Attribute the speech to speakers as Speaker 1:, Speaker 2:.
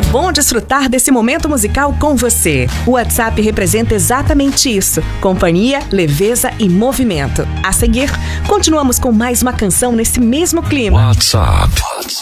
Speaker 1: É bom desfrutar desse momento musical com você. O WhatsApp representa exatamente isso: companhia, leveza e movimento. A seguir, continuamos com mais uma canção nesse mesmo clima.
Speaker 2: WhatsApp.